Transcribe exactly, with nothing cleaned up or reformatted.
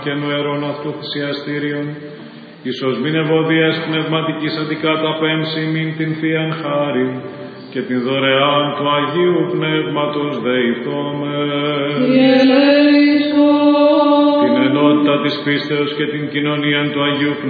και νουερών αυτού θυσιαστήριων, ίσως μην ευωδίας πνευματικής αντικαταπέμψη μην την Θείαν χάριν και την δωρεάν του Αγίου Πνεύματος δεηθώμε. Την ενότητα της πίστεως και την κοινωνία του Αγίου Πνεύματος